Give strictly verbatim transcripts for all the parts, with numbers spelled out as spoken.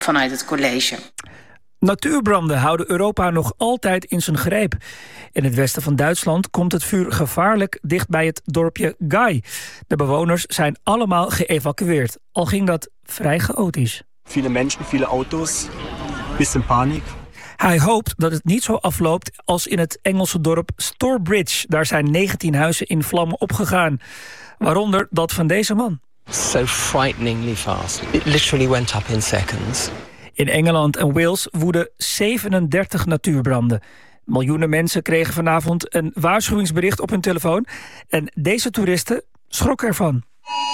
vanuit het college. Natuurbranden houden Europa nog altijd in zijn greep. In het westen van Duitsland komt het vuur gevaarlijk dicht bij het dorpje Gai. De bewoners zijn allemaal geëvacueerd, al ging dat vrij chaotisch. Viele mensen, viele auto's, bisschen paniek. Hij hoopt dat het niet zo afloopt als in het Engelse dorp Stourbridge. Daar zijn negentien huizen in vlammen opgegaan, waaronder dat van deze man. So frighteningly fast. It literally went up in seconds. In Engeland en Wales woeden zevenendertig natuurbranden. Miljoenen mensen kregen vanavond een waarschuwingsbericht op hun telefoon. En deze toeristen schrokken ervan.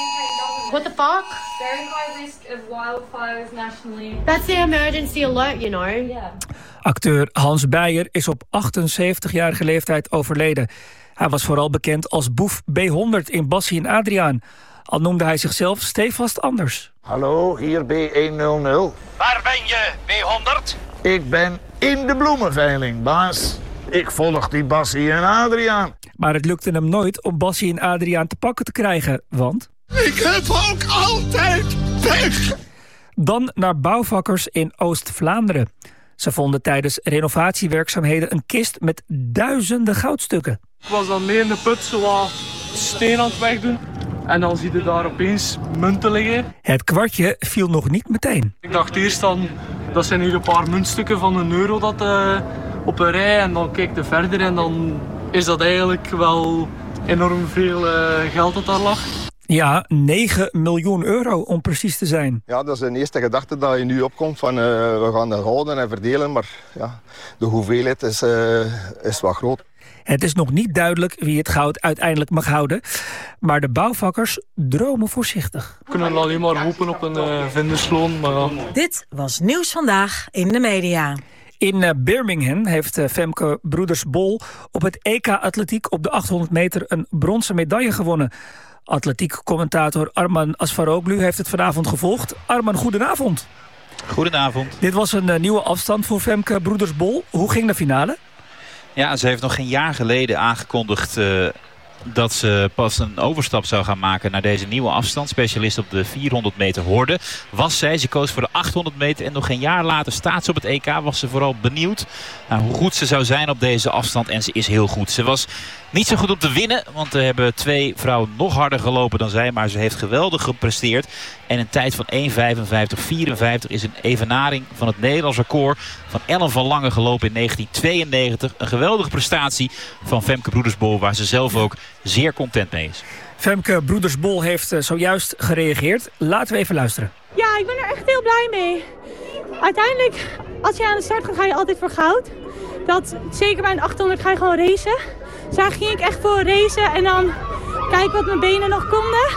What the fuck? Very high risk of wildfires nationally. That's the emergency alert, you know. Yeah. Acteur Hans Beyer is op achtenzeventigjarige leeftijd overleden. Hij was vooral bekend als boef B honderd in Bassie en Adriaan. Al noemde hij zichzelf stevast anders. Hallo, hier B honderd. Waar ben je, B honderd? Ik ben in de bloemenveiling, baas. Ik volg die Bassie en Adriaan. Maar het lukte hem nooit om Bassie en Adriaan te pakken te krijgen, want... Ik heb ook altijd pech. Dan naar bouwvakkers in Oost-Vlaanderen. Ze vonden tijdens renovatiewerkzaamheden een kist met duizenden goudstukken. Ik was dan mee in de put zo wat steen aan het wegdoen. En dan zie je daar opeens munten liggen. Het kwartje viel nog niet meteen. Ik dacht eerst dan, dat zijn hier een paar muntstukken van een euro dat, uh, op een rij. En dan kijk je verder en dan is dat eigenlijk wel enorm veel uh, geld dat daar lag. Ja, negen miljoen euro om precies te zijn. Ja, dat is de eerste gedachte dat je nu opkomt van uh, we gaan dat houden en verdelen. Maar ja, de hoeveelheid is, uh, is wat groot. Het is nog niet duidelijk wie het goud uiteindelijk mag houden. Maar de bouwvakkers dromen voorzichtig. We kunnen alleen maar hopen op een uh, vindersloon. Maar ja. Dit was Nieuws Vandaag in de media. In uh, Birmingham heeft uh, Femke Broeders-Bol op het E K Atletiek op de achthonderd meter een bronzen medaille gewonnen. Atletiek-commentator Arman Asfaroglu heeft het vanavond gevolgd. Arman, goedenavond. Goedenavond. Dit was een uh, nieuwe afstand voor Femke Broeders-Bol. Hoe ging de finale? Ja, ze heeft nog geen jaar geleden aangekondigd uh, dat ze pas een overstap zou gaan maken naar deze nieuwe afstand. Specialist op de vierhonderd meter horde was zij. Ze koos voor de achthonderd meter en nog geen jaar later staat ze op het E K. Was ze vooral benieuwd naar hoe goed ze zou zijn op deze afstand. En ze is heel goed. Ze was niet zo goed om te winnen, want er hebben twee vrouwen nog harder gelopen dan zij. Maar ze heeft geweldig gepresteerd. En een tijd van één vijfenvijftig vierenvijftig is een evenaring van het Nederlands record van Ellen van Lange gelopen in negentien tweeënnegentig. Een geweldige prestatie van Femke Broeders-Bol, waar ze zelf ook zeer content mee is. Femke Broeders-Bol heeft zojuist gereageerd. Laten we even luisteren. Ja, ik ben er echt heel blij mee. Uiteindelijk, als je aan de start gaat, ga je altijd voor goud. Dat, zeker bij een achthonderd ga je gewoon racen. Dus daar ging ik echt voor racen en dan kijken wat mijn benen nog konden.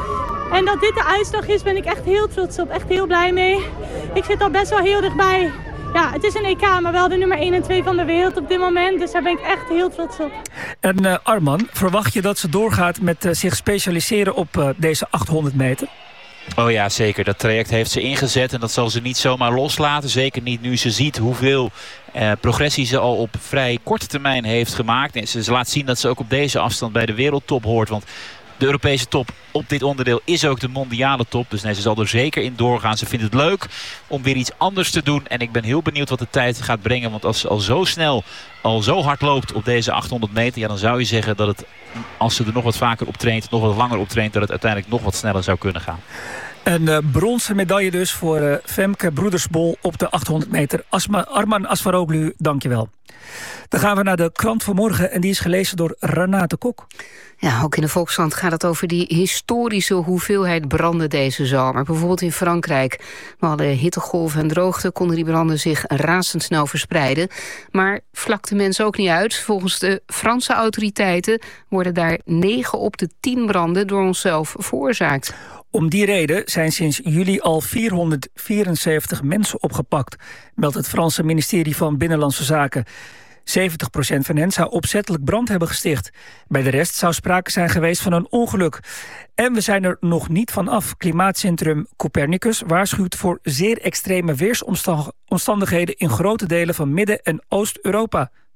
En dat dit de uitslag is, ben ik echt heel trots op. Echt heel blij mee. Ik zit al best wel heel dichtbij. Ja, het is een E K, maar wel de nummer één en twee van de wereld op dit moment. Dus daar ben ik echt heel trots op. En uh, Arman, verwacht je dat ze doorgaat met uh, zich specialiseren op uh, deze achthonderd meter? Oh ja, zeker. Dat traject heeft ze ingezet en dat zal ze niet zomaar loslaten. Zeker niet nu ze ziet hoeveel uh, progressie ze al op vrij korte termijn heeft gemaakt. En ze, ze laat zien dat ze ook op deze afstand bij de wereldtop hoort. Want de Europese top op dit onderdeel is ook de mondiale top. Dus nee, ze zal er zeker in doorgaan. Ze vindt het leuk om weer iets anders te doen. En ik ben heel benieuwd wat de tijd gaat brengen. Want als ze al zo snel, al zo hard loopt op deze achthonderd meter... ja, dan zou je zeggen dat het, als ze er nog wat vaker op traint, nog wat langer op traint, dat het uiteindelijk nog wat sneller zou kunnen gaan. Een uh, bronzen medaille dus voor uh, Femke Broeders-Bol op de achthonderd meter. Asma, Arman Asfaroglu, dankjewel. Dan gaan we naar de krant van morgen en die is gelezen door Renate Kok. Ja, ook in de Volkskrant gaat het over die historische hoeveelheid branden deze zomer. Bijvoorbeeld in Frankrijk. We hadden hittegolven en droogte, konden die branden zich razendsnel verspreiden. Maar vlak de mensen ook niet uit. Volgens de Franse autoriteiten worden daar negen op de tien branden door onszelf veroorzaakt. Om die reden zijn sinds juli al vierhonderdvierenzeventig mensen opgepakt, meldt het Franse ministerie van Binnenlandse Zaken. zeventig procent van hen zou opzettelijk brand hebben gesticht. Bij de rest zou sprake zijn geweest van een ongeluk. En we zijn er nog niet van af. Klimaatcentrum Copernicus waarschuwt voor zeer extreme weersomstandigheden in grote delen van Midden- en Oost-Europa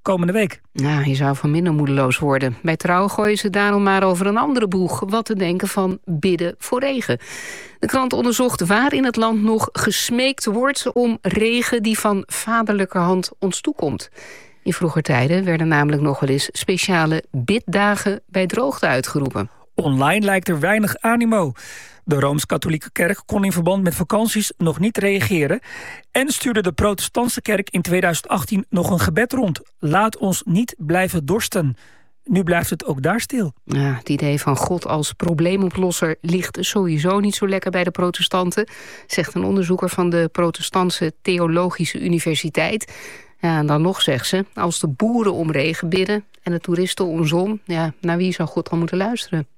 komende week. Ja, je zou van minder moedeloos worden. Bij Trouw gooien ze daarom maar over een andere boeg. Wat te denken van bidden voor regen. De krant onderzocht waar in het land nog gesmeekt wordt om regen die van vaderlijke hand ons toekomt. In vroeger tijden werden namelijk nog wel eens speciale biddagen bij droogte uitgeroepen. Online lijkt er weinig animo. De Rooms-Katholieke Kerk kon in verband met vakanties nog niet reageren en stuurde de Protestantse Kerk in tweeduizend achttien nog een gebed rond. Laat ons niet blijven dorsten. Nu blijft het ook daar stil. Ja, het idee van God als probleemoplosser ligt sowieso niet zo lekker bij de protestanten, zegt een onderzoeker van de Protestantse Theologische Universiteit. Ja, en dan nog zegt ze, als de boeren om regen bidden en de toeristen om zon, ja, naar wie zou God dan moeten luisteren?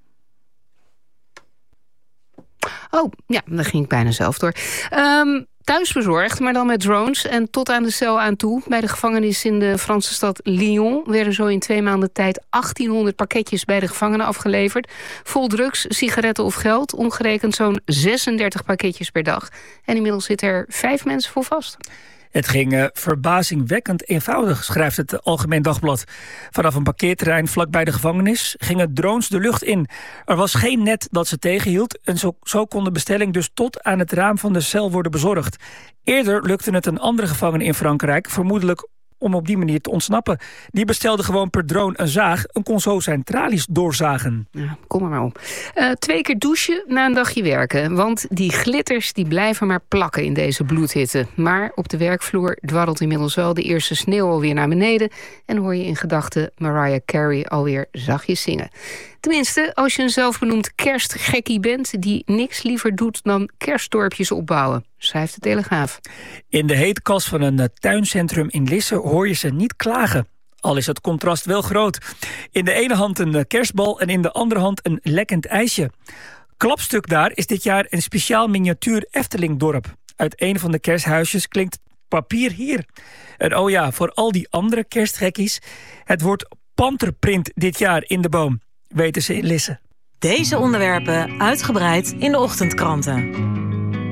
Oh, ja, daar ging ik bijna zelf door. Um, thuisbezorgd, maar dan met drones en tot aan de cel aan toe. Bij de gevangenis in de Franse stad Lyon werden zo in twee maanden tijd achttienhonderd pakketjes bij de gevangenen afgeleverd. Vol drugs, sigaretten of geld, omgerekend zo'n zesendertig pakketjes per dag. En inmiddels zitten er vijf mensen voor vast. Het ging uh, verbazingwekkend eenvoudig, schrijft het Algemeen Dagblad. Vanaf een parkeerterrein vlakbij de gevangenis gingen drones de lucht in. Er was geen net dat ze tegenhield en zo, zo kon de bestelling dus tot aan het raam van de cel worden bezorgd. Eerder lukte het een andere gevangene in Frankrijk, vermoedelijk om op die manier te ontsnappen. Die bestelde gewoon per drone een zaag en kon zo zijn tralies doorzagen. Ja, kom er maar op. Uh, twee keer douchen na een dagje werken. Want die glitters die blijven maar plakken in deze bloedhitte. Maar op de werkvloer dwarrelt inmiddels wel de eerste sneeuw alweer naar beneden. En hoor je in gedachten Mariah Carey alweer zachtjes zingen. Tenminste, als je een zelfbenoemd kerstgekkie bent die niks liever doet dan kerstdorpjes opbouwen, schrijft de Telegraaf. In de heetkas van een tuincentrum in Lisse hoor je ze niet klagen. Al is het contrast wel groot. In de ene hand een kerstbal en in de andere hand een lekkend ijsje. Klapstuk daar is dit jaar een speciaal miniatuur Efteling-dorp. Uit een van de kersthuisjes klinkt papier hier. En oh ja, voor al die andere kerstgekkies, het wordt panterprint dit jaar in de boom. Weten ze in Lisse. Deze onderwerpen uitgebreid in de ochtendkranten.